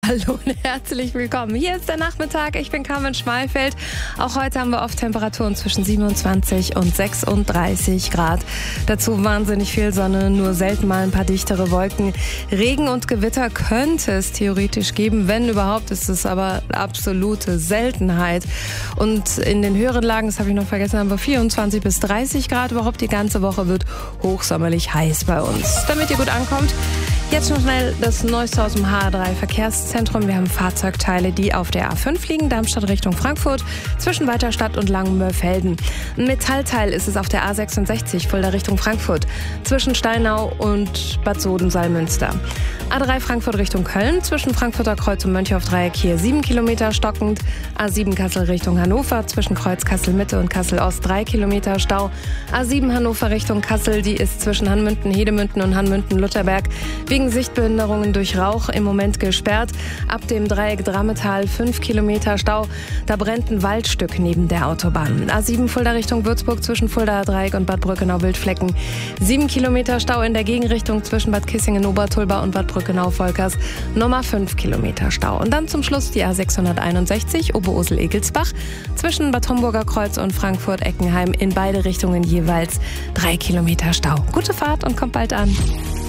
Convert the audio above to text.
Hallo und herzlich willkommen. Hier ist der Nachmittag. Ich bin Carmen Schmalfeld. Auch heute haben wir oft Temperaturen zwischen 27 und 36 Grad. Dazu wahnsinnig viel Sonne, nur selten mal ein paar dichtere Wolken. Regen und Gewitter könnte es theoretisch geben. Wenn überhaupt, ist es aber absolute Seltenheit. Und in den höheren Lagen, das habe ich noch vergessen, haben wir 24 bis 30 Grad. Überhaupt die ganze Woche wird hochsommerlich heiß bei uns. Damit ihr gut ankommt, jetzt schon schnell das Neueste aus dem HR3 Verkehrszentrum. Wir haben Fahrzeugteile, die auf der A5 liegen, Darmstadt Richtung Frankfurt, zwischen Weiterstadt und Langenmörfelden. Ein Metallteil ist es auf der A66, Fulda Richtung Frankfurt, zwischen Steinau und Bad Soden-Salmünster. A3 Frankfurt Richtung Köln, zwischen Frankfurter Kreuz und Mönchhoff-Dreieck hier 7 Kilometer stockend. A7 Kassel Richtung Hannover, zwischen Kreuz Kassel-Mitte und Kassel-Ost 3 Kilometer Stau. A7 Hannover Richtung Kassel, die ist zwischen Hanmünden, Hedemünden und Hanmünden-Lutherberg wegen Sichtbehinderungen durch Rauch im Moment gesperrt. Ab dem Dreieck Drammetal 5 Kilometer Stau. Da brennt ein Waldstück neben der Autobahn. A7 Fulda Richtung Würzburg zwischen Fuldaer Dreieck und Bad Brückenau-Wildflecken. 7 Kilometer Stau in der Gegenrichtung zwischen Bad Kissingen-Obertulba und Bad Brückenau-Volkers. Nochmal 5 Kilometer Stau. Und dann zum Schluss die A661 Oberursel-Egelsbach zwischen Bad Homburger Kreuz und Frankfurt-Eckenheim in beide Richtungen jeweils 3 Kilometer Stau. Gute Fahrt und kommt bald an.